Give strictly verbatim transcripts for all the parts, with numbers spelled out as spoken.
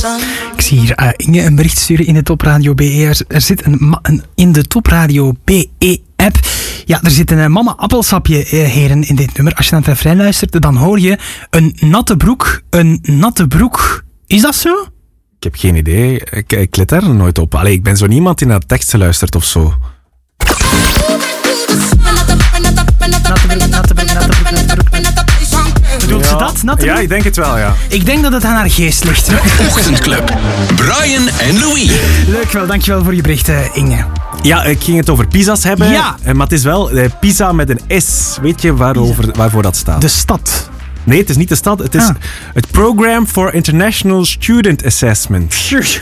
Ik zie hier uh, Inge een bericht sturen in de Top Radio B E. Er, er zit een, ma- een in de Top Radio B E-app. Ja, er zit een uh, mama appelsapje, uh, heren, in dit nummer. Als je naar het refrein luistert, dan hoor je een natte broek, een natte broek. Is dat zo? Ik heb geen idee. Ik, ik let daar nooit op. Allee, ik ben zo niemand die naar teksten luistert of zo. Bedoelt ze dat? Natte Ja, broek? ik denk het wel, ja. Ik denk dat het aan haar geest ligt. Ochtendclub. Brian en Louis. Leuk wel, dankjewel voor je bericht, uh, Inge. Ja, ik ging het over pizza's hebben. Ja. Maar het is wel eh, pizza met een S. Weet je waarover, waarvoor dat staat? De stad. Nee, het is niet de stad. Het is Ah. het Program for International Student Assessment.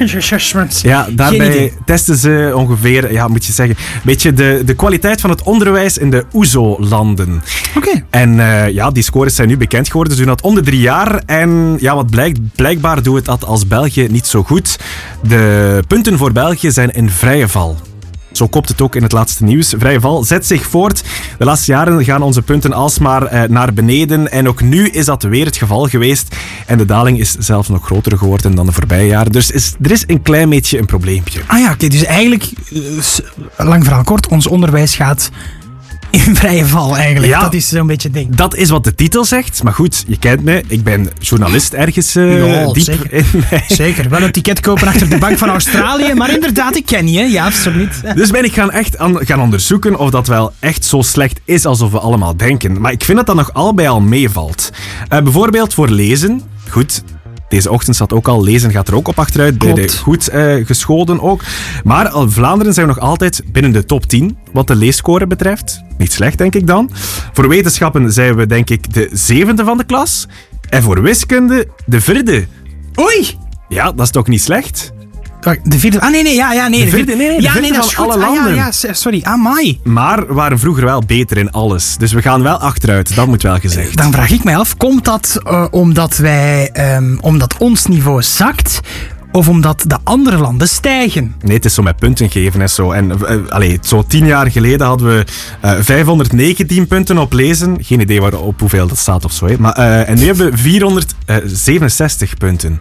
Ja, Geen daarbij idee. testen ze ongeveer, ja, moet je zeggen, een beetje de, de kwaliteit van het onderwijs in de O E S O-landen. Oké. Okay. En uh, ja, die scores zijn nu bekend geworden. Ze doen dat om de drie jaar. En ja, wat blijkt, blijkbaar doet het dat als België niet zo goed. De punten voor België zijn in vrije val. Zo kopt het ook in het laatste nieuws. Vrije val zet zich voort. De laatste jaren gaan onze punten alsmaar eh, naar beneden. En ook nu is dat weer het geval geweest. En de daling is zelfs nog groter geworden dan de voorbije jaren. Dus is, er is een klein beetje een probleempje. Ah ja, oké. Okay, dus eigenlijk, uh, lang verhaal kort, ons onderwijs gaat in vrije val eigenlijk. Ja, dat is zo'n beetje het ding. Dat is wat de titel zegt. Maar goed, je kent me. Ik ben journalist ergens uh, Ja, diep zeker. in mij. Zeker. Wel een ticket kopen achter de bank van Australië. Maar inderdaad, ik ken je. Ja, absoluut. Dus ben ik gaan echt aan, gaan onderzoeken of dat wel echt zo slecht is alsof we allemaal denken. Maar ik vind dat dat nog al bij al meevalt. Uh, bijvoorbeeld voor lezen. Goed, deze ochtend zat ook al, lezen gaat er ook op achteruit. Bij de goed uh, geschoten ook. Maar uh, Vlaanderen zijn we nog altijd binnen de top tien, wat de leesscore betreft. Niet slecht, denk ik dan. Voor wetenschappen zijn we, denk ik, de zevende van de klas. En voor wiskunde, de vierde. Oei! Ja, dat is toch niet slecht? De vierde... Ah, nee, nee, ja, ja, nee. De vierde, nee, nee, de ja, vierde nee, dat van is goed. alle landen. Ah, ja, ja, sorry. Amai. Maar we waren vroeger wel beter in alles. Dus we gaan wel achteruit, dat moet wel gezegd. Dan vraag ik mij af, komt dat uh, omdat wij, um, omdat ons niveau zakt, of omdat de andere landen stijgen? Nee, het is zo met punten geven en zo. En uh, allee, zo tien jaar geleden hadden we uh, vijfhonderdnegentien punten op lezen. Geen idee waar, op hoeveel dat staat of zo. Hè. Maar, uh, en nu hebben we vierhonderdzevenenzestig punten.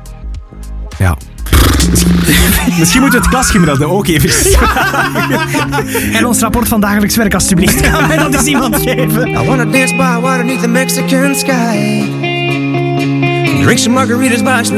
Ja. Misschien, misschien moeten we het klasgymnaas ook even... Ja. En ons rapport van dagelijks werk, alstublieft. Kan mij dat eens iemand geven? I wanna dance by water beneath the Mexican sky. Drink some margaritas by